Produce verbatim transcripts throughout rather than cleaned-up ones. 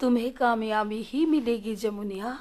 तुम्हें कामयाबी ही मिलेगी जमुनिया।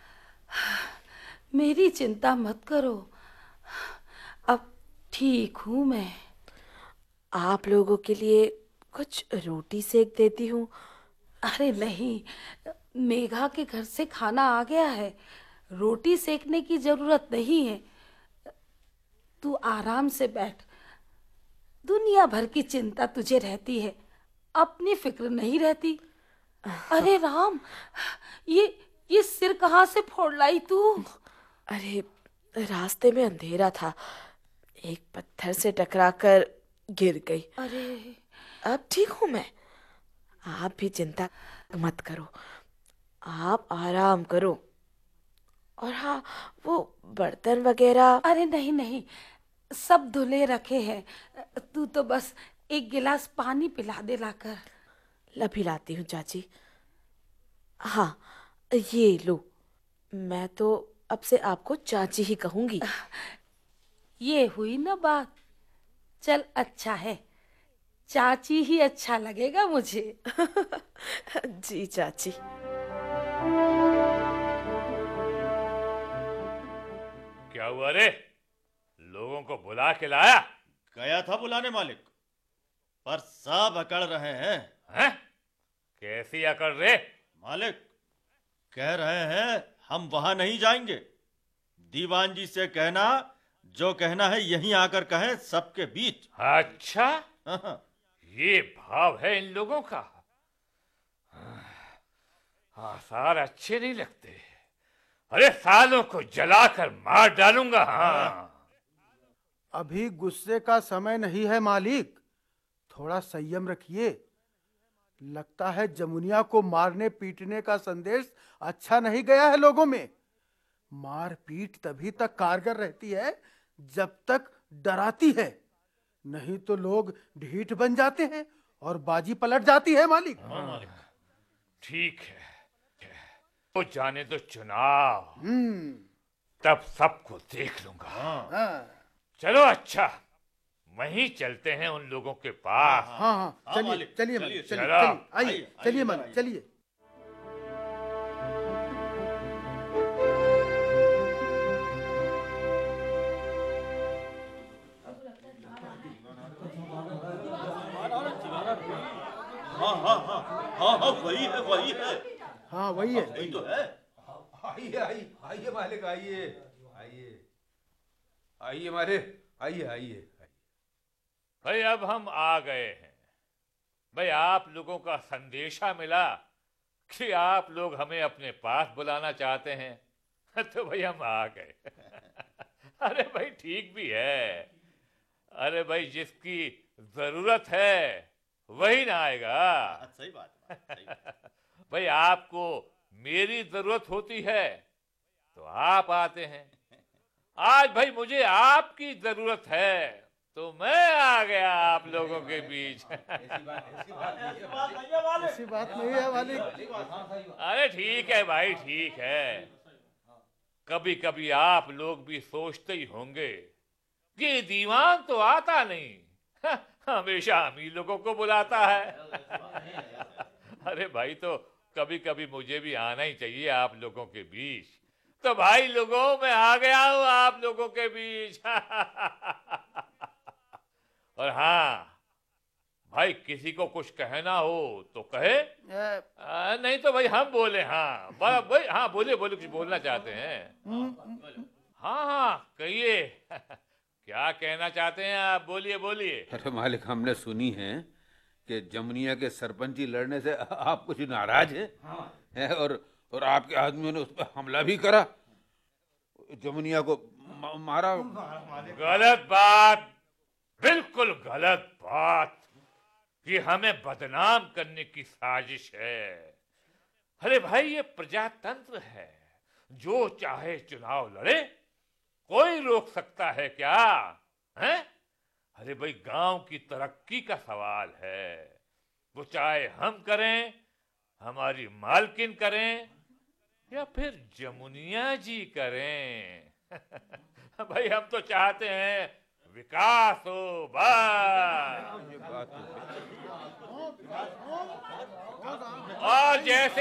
मेरी चिंता मत करो, अब ठीक हूँ मैं। आप लोगों के लिए कुछ रोटी सेक देती हूँ। अरे नहीं, मेघा के घर से खाना आ गया है, रोटी सेकने की जरूरत नहीं है। तू आराम से बैठ, दुनिया भर की चिंता तुझे रहती है, अपनी फिक्र नहीं रहती। अरे राम, ये ये सिर कहाँ से फोड़ लाई तू? अरे रास्ते में अंधेरा था, एक पत्थर से टकराकर गिर गई। अरे अब ठीक हूँ मैं। आप भी चिंता मत करो, आप आराम करो। और हाँ, वो बर्तन वगैरह। अरे नहीं नहीं, सब धुले रखे हैं। तू तो बस एक गिलास पानी पिला दे लाकर। लभी लाती हूँ चाची। हाँ, ये लो। मैं तो अब से आपको चाची ही कहूंगी। ये हुई ना बात। चल अच्छा है, चाची ही अच्छा लगेगा मुझे। जी चाची। क्या हुआ रे? लोगों को बुला के लाया? गया था बुलाने मालिक, पर सब अकड़ रहे हैं। हैं? कैसी अकड़ रे? मालिक कह रहे हैं हम वहां नहीं जाएंगे। दीवान जी से कहना, जो कहना है यहीं आकर कहें सबके बीच। अच्छा, हाँ, ये भाव है इन लोगों का। आसार अच्छे नहीं लगते। अरे सालों को जलाकर मार डालूंगा। हाँ, अभी गुस्से का समय नहीं है मालिक, थोड़ा संयम रखिए। लगता है जमुनिया को मारने पीटने का संदेश अच्छा नहीं गया है लोगों में। मार पीट तभी तक कारगर रहती है जब तक डराती है, नहीं तो लोग ढीठ बन जाते हैं और बाजी पलट जाती है मालिक। हाँ मालिक। ठीक है, तो जाने दो चुनाव, हम्म। तब सबको देख लूंगा। हाँ चलो अच्छा, वहीं चलते हैं उन लोगों के पास। हाँ हाँ, हाँ, चलिए मालिक, चलिए चलिए, मालिक, चलिए चलो। चलिए, आइए आइए, चलिए आइए, मालिक, आइए। चलिए। हाँ हाँ हाँ हाँ हाँ, वही है वही है। हाँ वही है, वही वही तो है। आइए आइए आइए मालिक, आइए आइए आइए मारे, आइए आइए। भाई अब हम आ गए हैं। भाई आप लोगों का संदेशा मिला कि आप लोग हमें अपने पास बुलाना चाहते हैं, तो भाई हम आ गए। अरे भाई ठीक भी है। अरे भाई जिसकी जरूरत है वही ना आएगा। सही बात है, सही बात। भाई आपको मेरी जरूरत होती है तो आप आते हैं। आज भाई मुझे आपकी जरूरत है तो मैं आ गया आप लोगों के बीच। ऐसी बात नहीं है मालिक। अरे ठीक है भाई, ठीक है। कभी कभी आप लोग भी सोचते ही होंगे कि दीवान तो आता नहीं, हमेशा हम ही लोगों को बुलाता है। अरे भाई तो कभी कभी मुझे भी आना ही चाहिए आप लोगों के बीच। तो भाई लोगों, मैं आ गया हूं आप लोगों के बीच। और हाँ भाई, किसी को कुछ कहना हो तो कहे, ए, आ, नहीं तो भाई हम बोले। हाँ ब- भाई, हाँ बोले बोले, कुछ बोलना चाहते हैं? हाँ हाँ कहिए। क्या कहना चाहते हैं आप? बोलिए बोलिए। अरे मालिक, हमने सुनी है कि जमुनिया के सरपंची लड़ने से आप कुछ नाराज हैं। हैं और और आपके आदमियों ने उस पर हमला भी करा, जमुनिया को मा, मारा। गलत बात, बिल्कुल गलत बात। ये हमें बदनाम करने की साजिश है। अरे भाई ये प्रजातंत्र है, जो चाहे चुनाव लड़े, कोई रोक सकता है क्या? हैं? अरे भाई गांव की तरक्की का सवाल है, वो चाहे हम करें, हमारी मालकिन करें, या फिर जमुनिया जी करें। भाई हम तो चाहते हैं विकास हो बस। ये बात तो है। और जैसे